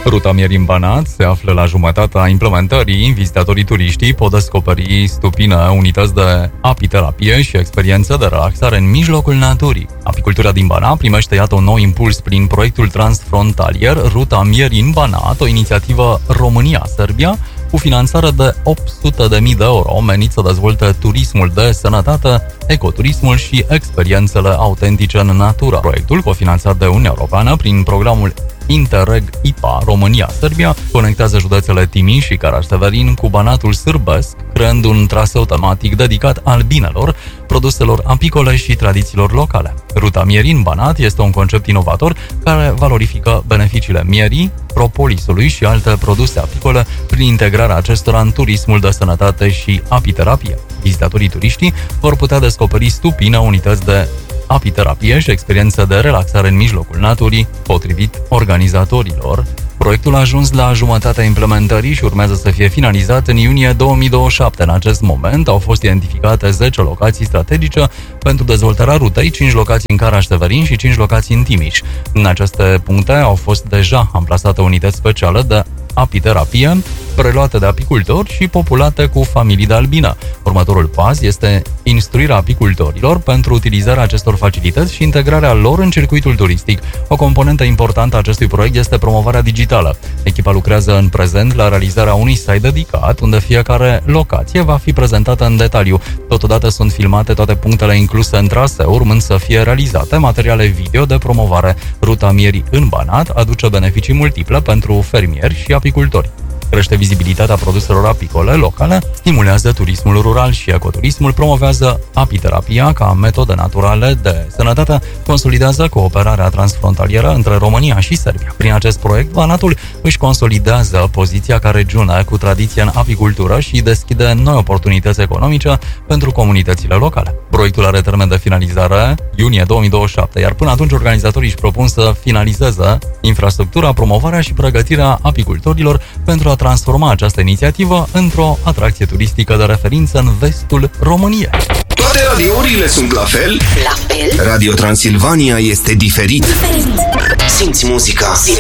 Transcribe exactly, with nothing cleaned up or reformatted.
Ruta Mierin-Banat se află la jumătatea implementării. Vizitatorii turiștii pot descoperi stupină, unități de apiterapie și experiență de relaxare în mijlocul naturii. Apicultura din Banat primește, iată, un nou impuls prin proiectul transfrontalier Ruta Mierin-Banat, o inițiativă România-Serbia, cu finanțare de opt sute de mii de euro, menit să dezvolte turismul de sănătate, ecoturismul și experiențele autentice în natură. Proiectul, cofinanțat de Uniunea Europeană prin programul Interreg I P A România-Serbia, conectează județele Timiș și Caraș-Severin cu Banatul sârbesc, creând un traseu tematic dedicat albinelor, produselor apicole și tradițiilor locale. Ruta Mierin-Banat este un concept inovator care valorifică beneficiile mierii, propolisului și alte produse apicole prin integrarea acestora în turismul de sănătate și apiterapie. Vizitatorii turiștii vor putea descoperi stupină, unități de apiterapie și experiență de relaxare în mijlocul naturii, potrivit organizatorilor. Proiectul a ajuns la jumătatea implementării și urmează să fie finalizat în iunie două mii douăzeci și șapte. În acest moment au fost identificate zece locații strategice pentru dezvoltarea rutei, cinci locații în Caraș-Severin și cinci locații în Timiș. În aceste puncte au fost deja amplasate unități speciale de apiterapie, preluate de apicultori și populate cu familii de albină. Următorul pas este instruirea apicultorilor pentru utilizarea acestor facilități și integrarea lor în circuitul turistic. O componentă importantă a acestui proiect este promovarea digitală. Echipa lucrează în prezent la realizarea unui site dedicat, unde fiecare locație va fi prezentată în detaliu. Totodată sunt filmate toate punctele incluse în traseu, urmând să fie realizate materiale video de promovare. Ruta Mierii în Banat aduce beneficii multiple pentru fermieri și apicultori. Crește vizibilitatea produselor apicole locale, stimulează turismul rural și ecoturismul, promovează apiterapia ca metode naturale de sănătate, consolidează cooperarea transfrontalieră între România și Serbia. Prin acest proiect, Banatul își consolidează poziția ca regiune cu tradiție în apicultură și deschide noi oportunități economice pentru comunitățile locale. Proiectul are termen de finalizare iunie două mii douăzeci și șapte, iar până atunci organizatorii își propun să finalizeze infrastructura, promovarea și pregătirea apicultorilor pentru a transforma această inițiativă într-o atracție turistică de referință în vestul României. Toate radiourile sunt la fel? La fel? Radio Transilvania este diferit. Diferit. Simți muzica. Simți